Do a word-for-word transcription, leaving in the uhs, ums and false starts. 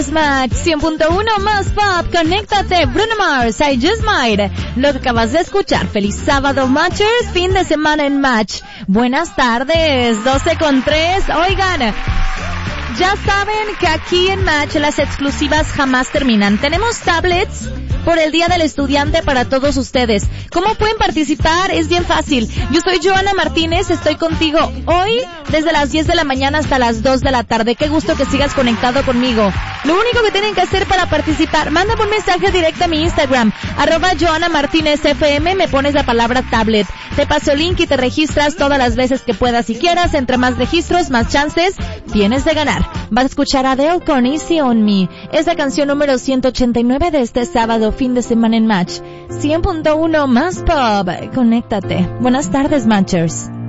Match cien punto uno más pop, conéctate, Bruno Mars, I Just Might. Lo que acabas de escuchar, feliz sábado, Matchers, fin de semana en Match. Buenas tardes, doce con tres, oigan, ya saben que aquí en Match las exclusivas jamás terminan. Tenemos tablets por el Día del Estudiante para todos ustedes. ¿Cómo pueden participar? Es bien fácil. Yo soy Joana Martínez, estoy contigo hoy desde las diez de la mañana hasta las dos de la tarde. Qué gusto que sigas conectado conmigo. Lo único que tienen que hacer para participar, mándame un mensaje directo a mi Instagram, arroba Joana Martínez F M, me pones la palabra tablet. Te paso el link y te registras todas las veces que puedas y quieras. Entre más registros, más chances tienes de ganar. Vas a escuchar a Adele con Easy on Me. Es la canción número ciento ochenta y nueve de este sábado, fin de semana en Match. cien punto uno más pop. Conéctate. Buenas tardes, Matchers.